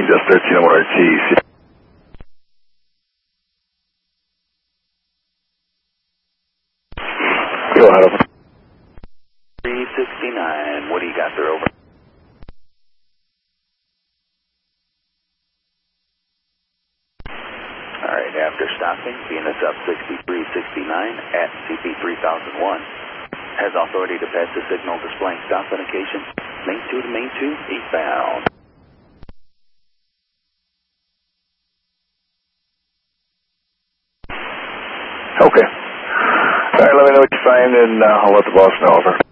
just 1301RT. Go ahead, over. 369, what do you got there, over? Alright, after stopping, Venus up 6369 at CP 3001. Has authority to pass the signal displaying stop indication. Main 2 to main 2, eastbound. Okay. Alright, let me know what you find and I'll let the boss know, over.